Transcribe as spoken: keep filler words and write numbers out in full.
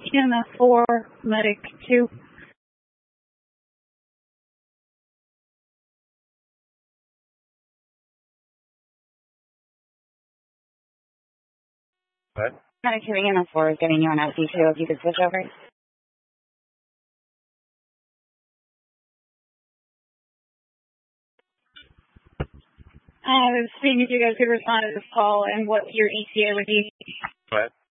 E M S four, medic two. What? Medic two, E M S four is getting you on S D two. If you could switch over. I was seeing if you guys could respond to this call and what your E T A would be. What?